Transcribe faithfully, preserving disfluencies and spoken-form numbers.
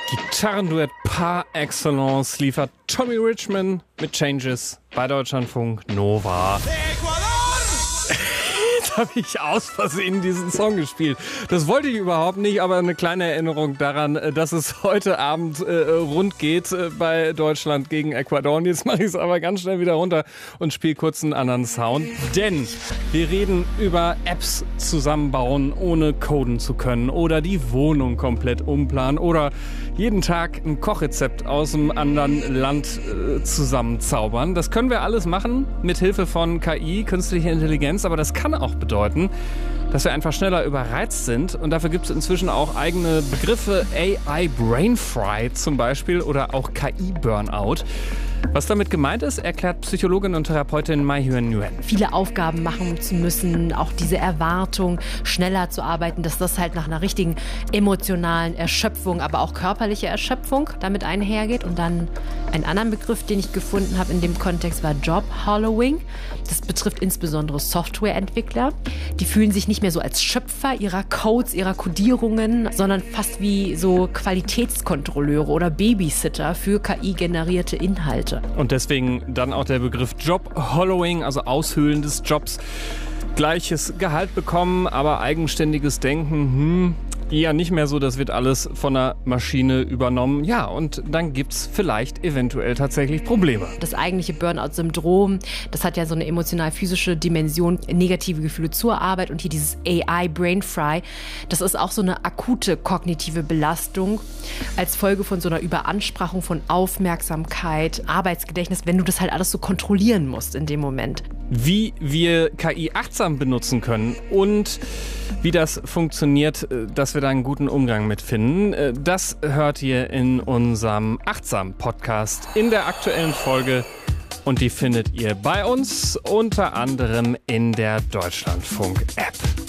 Gitarrenduett par excellence liefert Tommy Richman mit Changes bei Deutschlandfunk Nova. Jetzt habe ich aus Versehen diesen Song gespielt. Das wollte ich überhaupt nicht, aber eine kleine Erinnerung daran, dass es heute Abend äh, rund geht äh, bei Deutschland gegen Ecuador. Und jetzt mache ich es aber ganz schnell wieder runter und spiele kurz einen anderen Sound. Denn wir reden über Apps zusammenbauen, ohne coden zu können. Oder die Wohnung komplett umplanen. Oder jeden Tag ein Kochrezept aus einem anderen Land äh, zusammenzaubern. Das können wir alles machen mit Hilfe von K I, künstlicher Intelligenz. Aber das kann auch bedeuten, dass wir einfach schneller überreizt sind. Und dafür gibt es inzwischen auch eigene Begriffe, A I Brain Fry zum Beispiel oder auch K I Burnout. Was damit gemeint ist, erklärt Psychologin und Therapeutin Mai Hyun Nguyen. Viele Aufgaben machen zu müssen, auch diese Erwartung, schneller zu arbeiten, dass das halt nach einer richtigen emotionalen Erschöpfung, aber auch körperlicher Erschöpfung damit einhergeht. Und dann einen anderen Begriff, den ich gefunden habe in dem Kontext, war Job Hollowing. Das betrifft insbesondere Softwareentwickler. Die fühlen sich nicht mehr so als Schöpfer ihrer Codes, ihrer Codierungen, sondern fast wie so Qualitätskontrolleure oder Babysitter für K I-generierte Inhalte. Und deswegen dann auch der Begriff Job Hollowing, also Aushöhlen des Jobs. Gleiches Gehalt bekommen, aber eigenständiges Denken, hm, eher nicht mehr so, das wird alles von der Maschine übernommen. Ja, und dann gibt's vielleicht eventuell tatsächlich Probleme. Das eigentliche Burnout-Syndrom, das hat ja so eine emotional-physische Dimension, negative Gefühle zur Arbeit. Und hier dieses A I Brain Fry, das ist auch so eine akute kognitive Belastung als Folge von so einer Überansprachung von Aufmerksamkeit, Arbeitsgedächtnis, wenn du das halt alles so kontrollieren musst in dem Moment. Wie wir K I achtsam benutzen können und wie das funktioniert, dass wir da einen guten Umgang mit finden, das hört ihr in unserem Achtsam-Podcast in der aktuellen Folge. Und die findet ihr bei uns unter anderem in der Deutschlandfunk-App.